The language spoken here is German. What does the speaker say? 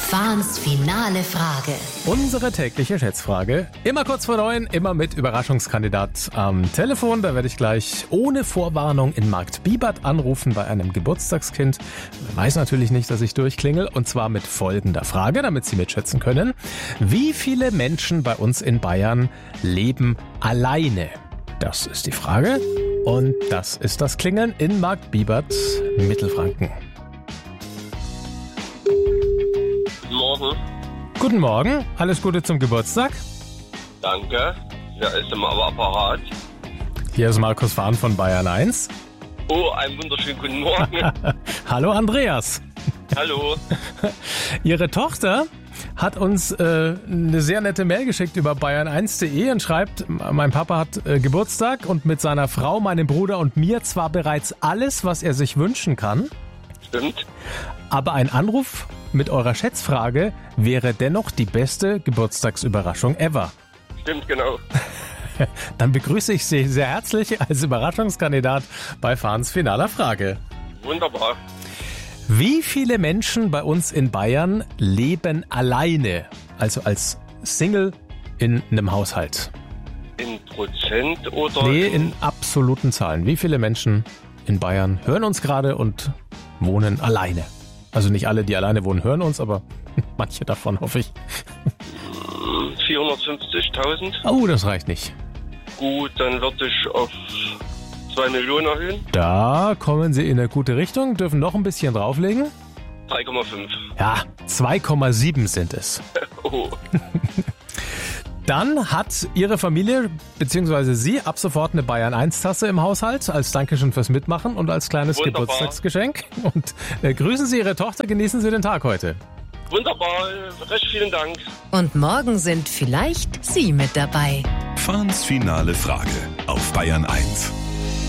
Fahns finale Frage. Unsere tägliche Schätzfrage. Immer kurz vor 9, immer mit Überraschungskandidat am Telefon. Da werde ich gleich ohne Vorwarnung in Markt Bibert anrufen bei einem Geburtstagskind. Weiß natürlich nicht, dass ich durchklingel. Und zwar mit folgender Frage, damit Sie mitschätzen können. Wie viele Menschen bei uns in Bayern leben alleine? Das ist die Frage. Und das ist das Klingeln in Markt Bibert, Mittelfranken. Morgen. Guten Morgen, alles Gute zum Geburtstag. Danke. Wer ist im Apparat? Hier ist Markus Fahn von Bayern 1. Oh, einen wunderschönen guten Morgen. Hallo Andreas. Hallo. Ihre Tochter hat uns eine sehr nette Mail geschickt über bayern1.de und schreibt, mein Papa hat Geburtstag und mit seiner Frau, meinem Bruder und mir zwar bereits alles, was er sich wünschen kann. Stimmt. Aber ein Anruf mit eurer Schätzfrage wäre dennoch die beste Geburtstagsüberraschung ever. Stimmt, genau. Dann begrüße ich Sie sehr herzlich als Überraschungskandidat bei Fahns finaler Frage. Wunderbar. Wie viele Menschen bei uns in Bayern leben alleine, also als Single in einem Haushalt? In Prozent oder? Nee, in absoluten Zahlen. Wie viele Menschen in Bayern hören uns gerade und wohnen alleine? Also nicht alle, die alleine wohnen, hören uns, aber manche davon, hoffe ich. 450.000. Oh, das reicht nicht. Gut, dann würde ich auf 2 Millionen erhöhen. Da kommen Sie in eine gute Richtung, dürfen noch ein bisschen drauflegen. 3,5. Ja, 2,7 sind es. Oh. Dann hat Ihre Familie bzw. Sie ab sofort eine Bayern 1 Tasse im Haushalt als Dankeschön fürs Mitmachen und als kleines Wunderbar. Geburtstagsgeschenk. Und grüßen Sie Ihre Tochter, genießen Sie den Tag heute. Wunderbar, recht vielen Dank. Und morgen sind vielleicht Sie mit dabei. Fahns finale Frage auf Bayern 1.